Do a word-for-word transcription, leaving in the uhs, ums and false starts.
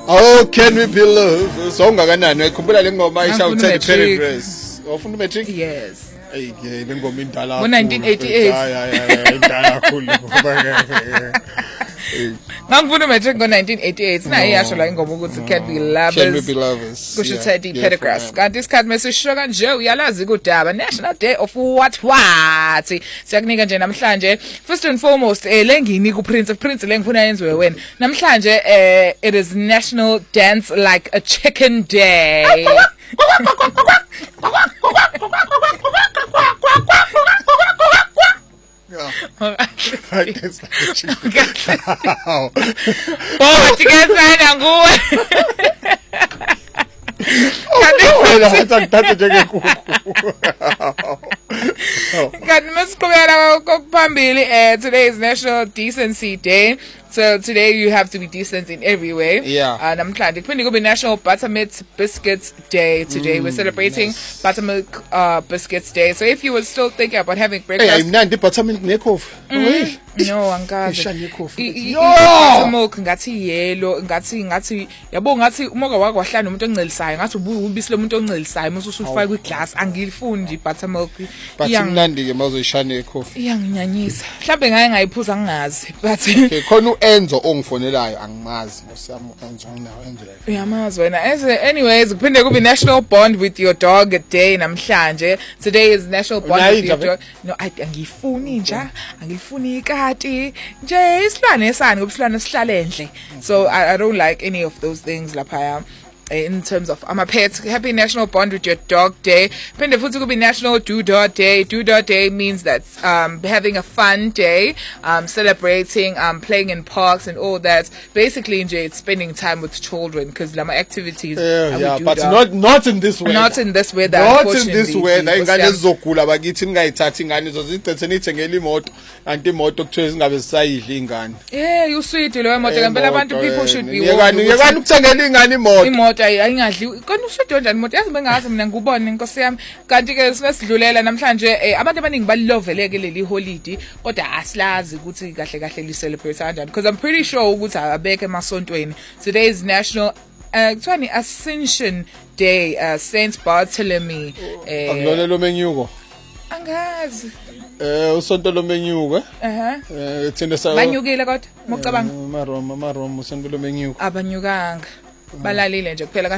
Oh, can we be love? So ungakanani ekhumbula le ngoma ayishawu Teddy Pendergrass. Ofuna umatric? Yes. Hey ke le ngoma indala. Ngo nineteen eighty-eight. Ya ya ya indala kakhulu ngoba ngangifuna umatric ngo nineteen eighty-eight. Sina iyasho la ingoma ukuthi Can We Lovers. Can We Be Lovers? Kusho Teddy Pendergrass. Kanti isikhathi mesisho kanje uyalazi kudaba National Day of what what. Siyakunika nje namhlanje first and foremost eh lengini ku Prince of Prince lengifuna yenziwe wena. Namhlanje eh it is National Dance Like a Chicken Day. Yeah. Oh, I guess that's oh, tigazana nguwe. Kanti masiqhubeka kokuphambili eh today is National Decency Day. So today you have to be decent in every way. Yeah. Uh, namhlanje kuphinde kube National Buttermilk Biscuits Day today. Mm, we're celebrating nice. Buttermilk uh, Biscuits Day. So if you were still thinking about having breakfast, hey, imnandi buttermilk necoffee. Mm, no, angazi. Ishani coffee. No. Buttermilk ngathi yellow, ngathi ngathi yabo ngathi umoka wakho wahlala umuntu oncelisayo, ngathi ubisi lomuntu oncelisayo musu usufaka kwiglass. Angilifuni nje buttermilk. But imnandi ke mazoyishana ecoffee. Iyanginyanyisa. Mhlawumbe ngaye ngayiphuza ngingazi. But okay, khona Enzo ongifonelayo angimazi ngosiyami Enzo nginawo Enzo life. Uyamazi wena. Anyways, kuphinde kube National Bond with Your Dog Day namhlanje. Today is National Bond with Your Dog. No, angifuni nja, angifuni ikati. Nje isilwane esani ngoba isilwane sihlala endle. So I, I don't like any of those things lapha. In terms of I'm a pet. Happy National Bond with Your Dog Day. Pende futhi kube National Doodah Day. Doodah Day means that um having a fun day, um celebrating, um playing in parks and all that. Basically, enjoy it's spending time with children because lama activities. Yeah, yeah, but not not in this way. Not in this way. That not in this way. La ingane zizogula bakithi ngayithatha ingane zozithethe nithengele imoto anti imoto kuthiwe singabe sisayidla ingane. Yeah, you sweet lo moto ngempela abantu people should be. Yekani yekani ukuthengela ingane imoto. Ayingadli kona ushudwe kanjani imoto yazi bengazi mina ngubone inkosi yami kanti ke sinesidlulela namhlanje abantu abaningi baliloveleke leli holiday kodwa asilazi ukuthi kahle kahle li celebrate kanjani because I'm pretty sure ukuthi abeke emasontweni. Today is National uh kuthiwani Ascension Day, uh, Saint Bartholomew. eh Akulona lo menyuko angazi eh usonto lo menyuko eh eh thina sa banyukile kodwa mokucabanga maroma maroma usonto lo menyuko abanyukanga balalile nje kuphela.